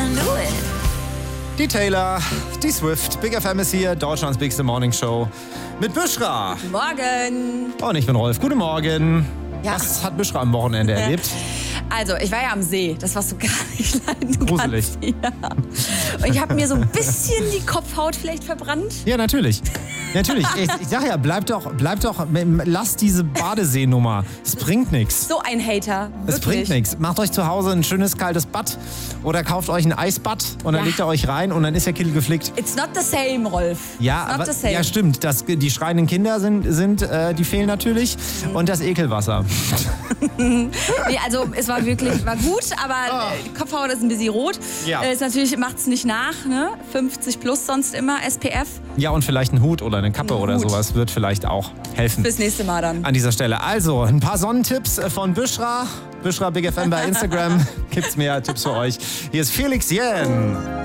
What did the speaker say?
can do it. Die Taylor, die Swift, Big FM ist hier, Deutschlands bigste Morning Show mit Büschra. Morgen. Und ich bin Rolf. Guten Morgen. Ja. Was hat Büschra am Wochenende erlebt? Also, ich war ja am See, das was du gar nicht leiden Gruselig. kannst. Ja. Und ich habe mir so ein bisschen die Kopfhaut vielleicht verbrannt. Ja, natürlich. Natürlich. Ich sag ja, bleib doch, lass diese Badeseenummer. Es bringt nichts. So ein Hater. Es Wirklich. bringt nichts. Macht euch zu Hause ein schönes kaltes Bad oder kauft euch ein Eisbad und dann Ja. legt ihr euch rein und dann ist der Kittel geflickt. It's not the same, Rolf. Ja, It's not aber, the same. ja, stimmt. Die schreienden Kinder die fehlen natürlich. Und das Ekelwasser. Nee, also es war gut, aber die Kopfhaut ist ein bisschen rot. Ja. Natürlich macht's nicht nach, ne? 50 plus sonst immer SPF. Ja, und vielleicht ein Hut oder eine Kappe oder Hut. sowas wird vielleicht auch helfen. Bis nächste Mal dann. An dieser Stelle. Also, ein paar Sonnentipps von Büschra. Büschra Big FM bei Instagram. Gibt's mehr Tipps für euch. Hier ist Felix Jähn.